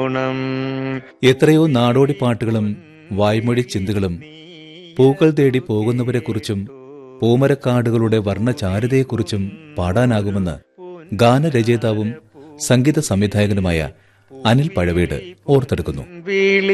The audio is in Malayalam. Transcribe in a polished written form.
എത്രയോ നാടോടി പാട്ടുകളും വായ്മൊഴി ചിന്തകളും പൂക്കൾ തേടി പോകുന്നവരെക്കുറിച്ചും പൂമരക്കാടുകളുടെ വർണ്ണചാരുതയെക്കുറിച്ചും പാടാനാകുമെന്ന് ഗാനരചയിതാവും സംഗീത സംവിധായകനുമായ അനിൽ പഴവേട് ഓർത്തെടുക്കുന്നു.